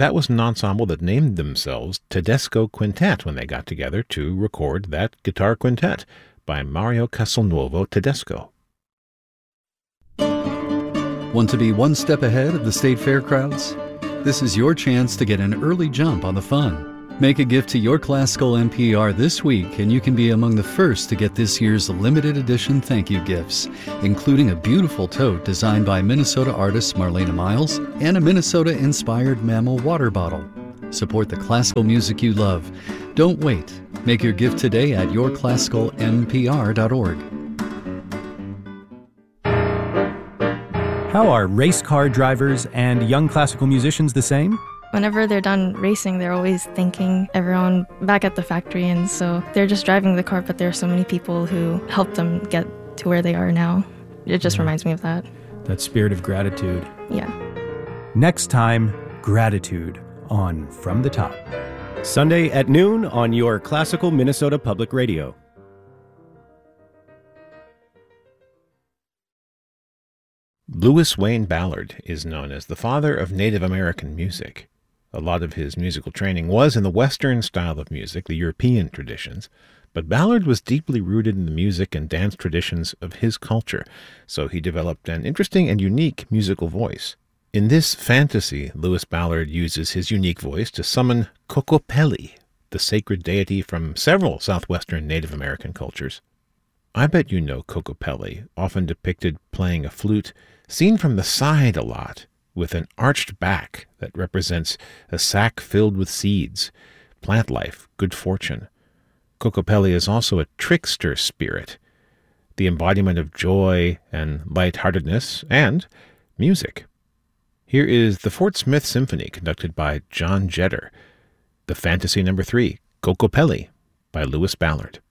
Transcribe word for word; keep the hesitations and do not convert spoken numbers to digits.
That was an ensemble that named themselves Tedesco Quintet when they got together to record that guitar quintet by Mario Castelnuovo Tedesco. Want to be one step ahead of the state fair crowds? This is your chance to get an early jump on the fun. Make a gift to your classical N P R this week and you can be among the first to get this year's limited edition thank you gifts, including a beautiful tote designed by Minnesota artist Marlena Miles and a Minnesota-inspired mammal water bottle. Support the classical music you love. Don't wait. Make your gift today at your classical N P R dot org. How are race car drivers and young classical musicians the same? Whenever they're done racing, they're always thanking everyone back at the factory, and so they're just driving the car, but there are so many people who helped them get to where they are now. It just Yeah. reminds me of that. That spirit of gratitude. Yeah. Next time, gratitude on From the Top. Sunday at noon on your classical Minnesota Public Radio. Louis Wayne Ballard is known as the father of Native American music. A lot of his musical training was in the Western style of music, the European traditions, but Ballard was deeply rooted in the music and dance traditions of his culture, so he developed an interesting and unique musical voice. In this fantasy, Louis Ballard uses his unique voice to summon Kokopelli, the sacred deity from several southwestern Native American cultures. I bet you know Kokopelli, often depicted playing a flute, seen from the side a lot, with an arched back that represents a sack filled with seeds, plant life, good fortune. Kokopelli is also a trickster spirit, the embodiment of joy and lightheartedness and music. Here is the Fort Smith Symphony conducted by John Jetter, the Fantasy Number Three, Kokopelli, by Louis Ballard.